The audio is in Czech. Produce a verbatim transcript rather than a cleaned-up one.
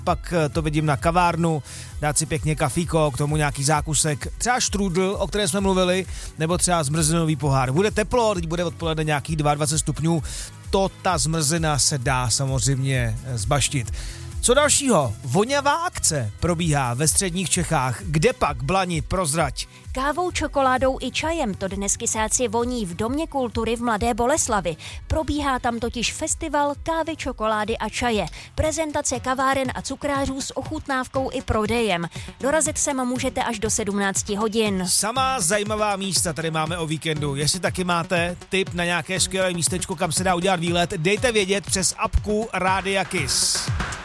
pak to vidím na kavárnu, dát si pěkně kafíko, k tomu nějaký zákusek, třeba štrůdl, o které jsme mluvili, nebo třeba zmrzlinový pohár. Bude teplo, teď bude odpoledne nějakých dvacet dva stupňů, to ta zmrzlina se dá samozřejmě zbaštit. Co dalšího? Voňavá akce probíhá ve středních Čechách. Kde pak, Blani, prozrať? Kávou, čokoládou i čajem to dnes kysáci voní v Domě kultury v Mladé Boleslavi. Probíhá tam totiž festival kávy, čokolády a čaje. Prezentace kaváren a cukrářů s ochutnávkou i prodejem. Dorazit sem můžete až do sedmnáct hodin. Samá zajímavá místa tady máme o víkendu. Jestli taky máte tip na nějaké skvělé místečko, kam se dá udělat výlet, dejte vědět přes apku Rádia Kiss.